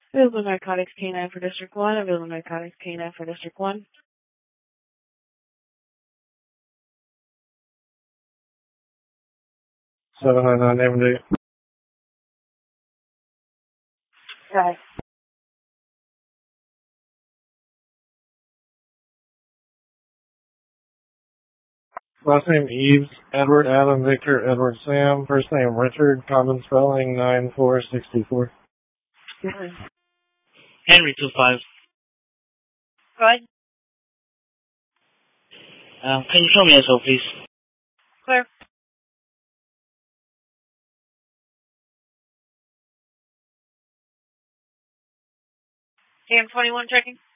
Available narcotics K9 for District 1. Available narcotics K9 for District 1. Seven nine nine name and date. Right. Last name Eves, Edward Adam Victor Edward Sam. First name Richard, common spelling 9464. Henry 25. Right. Can you show me SO, please? Clear. AM 21 checking.